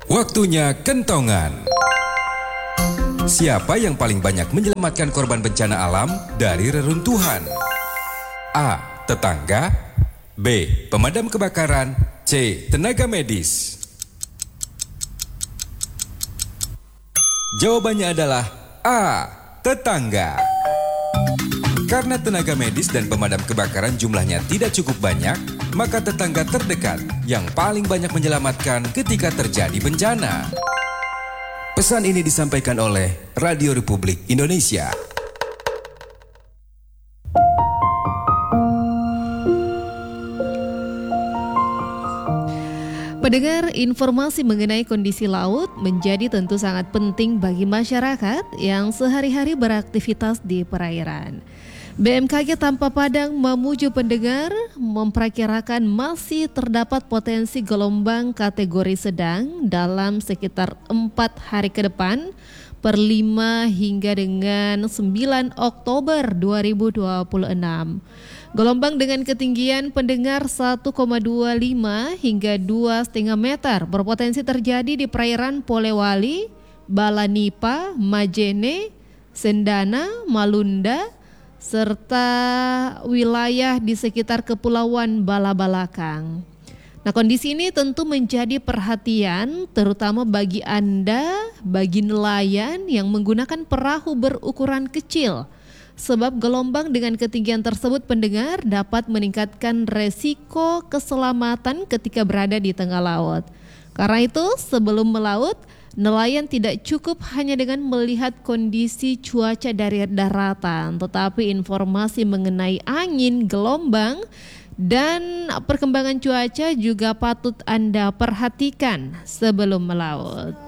Waktunya kentongan. Siapa yang paling banyak menyelamatkan korban bencana alam dari reruntuhan? A. Tetangga. B. Pemadam kebakaran. C. Tenaga medis. Jawabannya adalah A. Tetangga. Karena tenaga medis dan pemadam kebakaran jumlahnya tidak cukup banyak, maka tetangga terdekat yang paling banyak menyelamatkan ketika terjadi bencana. Pesan ini disampaikan oleh Radio Republik Indonesia. Pendengar, informasi mengenai kondisi laut menjadi tentu sangat penting bagi masyarakat yang sehari-hari beraktivitas di perairan. BMKG Tanpa Padang memuju pendengar memperkirakan masih terdapat potensi gelombang kategori sedang dalam sekitar 4 hari ke depan per 5 hingga dengan 9 Oktober 2026. Gelombang dengan ketinggian pendengar 1,25 hingga 2,5 meter berpotensi terjadi di perairan Polewali, Balanipa, Majene, Sendana, Malunda, serta wilayah di sekitar Kepulauan Balabalakang. Nah, kondisi ini tentu menjadi perhatian terutama bagi Anda, bagi nelayan yang menggunakan perahu berukuran kecil. Sebab gelombang dengan ketinggian tersebut pendengar dapat meningkatkan resiko keselamatan ketika berada di tengah laut. Karena itu sebelum melaut, nelayan tidak cukup hanya dengan melihat kondisi cuaca dari daratan, tetapi informasi mengenai angin, gelombang, dan perkembangan cuaca juga patut Anda perhatikan sebelum melaut.